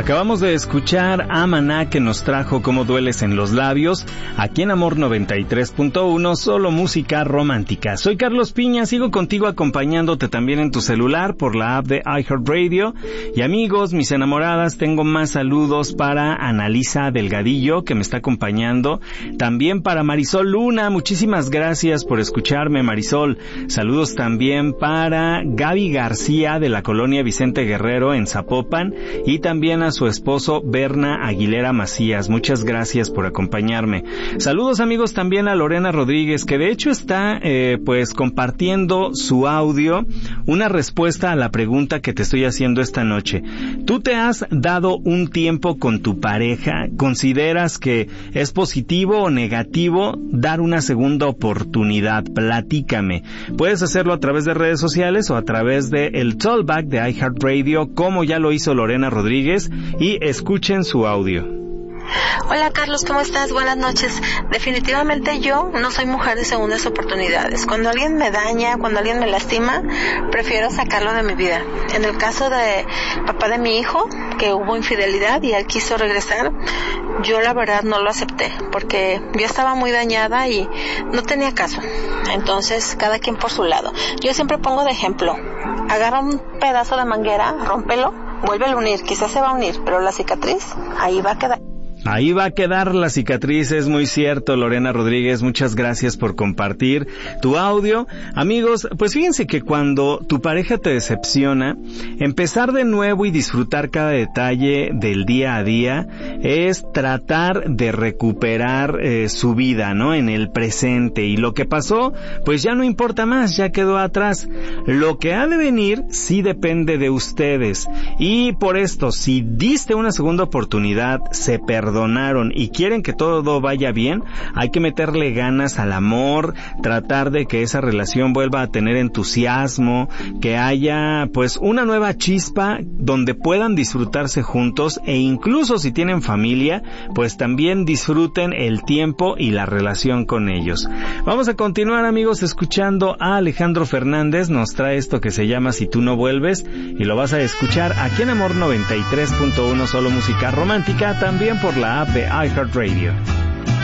Acabamos de escuchar a Maná, que nos trajo Cómo dueles en los labios, aquí en Amor 93.1, solo música romántica. Soy Carlos Piña, sigo contigo acompañándote también en tu celular por la app de iHeartRadio. Y amigos, mis enamoradas, tengo más saludos para Analisa Delgadillo, que me está acompañando. También para Marisol Luna, muchísimas gracias por escucharme, Marisol. Saludos también para Gaby García, de la colonia Vicente Guerrero en Zapopan, y también a su esposo Berna Aguilera Macías. Muchas gracias por acompañarme. Saludos amigos también a Lorena Rodríguez, que de hecho está pues compartiendo su audio, una respuesta a la pregunta que te estoy haciendo esta noche. ¿Tú te has dado un tiempo con tu pareja? ¿Consideras que es positivo o negativo dar una segunda oportunidad? Platícame. Puedes hacerlo a través de redes sociales o a través de el Talkback de iHeartRadio, como ya lo hizo Lorena Rodríguez, y escuchen su audio. Hola Carlos, ¿cómo estás? Buenas noches. Definitivamente yo no soy mujer de segundas oportunidades. Cuando alguien me daña, cuando alguien me lastima, prefiero sacarlo de mi vida. En el caso de papá de mi hijo, que hubo infidelidad y él quiso regresar, yo la verdad no lo acepté, porque yo estaba muy dañada y no tenía caso. Entonces, cada quien por su lado. Yo siempre pongo de ejemplo, agarra un pedazo de manguera, rómpelo, vuélvelo a unir, quizás se va a unir, pero la cicatriz ahí va a quedar. Ahí va a quedar la cicatriz, es muy cierto, Lorena Rodríguez. Muchas gracias por compartir tu audio. Amigos, pues fíjense que cuando tu pareja te decepciona, empezar de nuevo y disfrutar cada detalle del día a día es tratar de recuperar su vida, ¿no? En el presente. Y lo que pasó, pues ya no importa más, ya quedó atrás. Lo que ha de venir sí depende de ustedes. Y por esto, si diste una segunda oportunidad, se perdonaron y quieren que todo vaya bien, hay que meterle ganas al amor, tratar de que esa relación vuelva a tener entusiasmo, que haya pues una nueva chispa donde puedan disfrutarse juntos, e incluso si tienen familia, pues también disfruten el tiempo y la relación con ellos. Vamos a continuar, amigos, escuchando a Alejandro Fernández. Nos trae esto que se llama Si tú no vuelves, y lo vas a escuchar aquí en Amor 93.1, solo música romántica, también por la app de iHeartRadio.